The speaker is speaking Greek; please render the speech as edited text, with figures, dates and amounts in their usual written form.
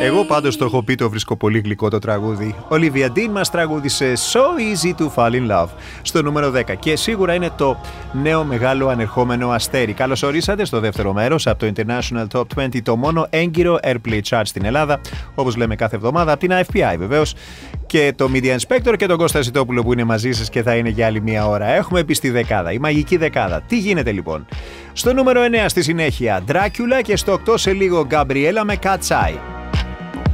Εγώ πάντως το έχω πει, το βρίσκω πολύ γλυκό το τραγούδι. Olivia Dean μας τραγούδισε So Easy to Fall in Love στο νούμερο 10 και σίγουρα είναι το νέο μεγάλο ανερχόμενο αστέρι. Καλώς ορίσατε στο δεύτερο μέρος από το International Top 20, το μόνο έγκυρο Airplay Chart στην Ελλάδα, όπως λέμε κάθε εβδομάδα, από την AFPI βεβαίως, και το Media Inspector και τον Κώστα Ζητόπουλο που είναι μαζί σας και θα είναι για άλλη μία ώρα. Έχουμε μπει στη δεκάδα, η μαγική δεκάδα. Τι γίνεται λοιπόν? Στο νούμερο 9 στη συνέχεια Dracula και στο 8 σε λίγο Gabriella με Cat's Eye.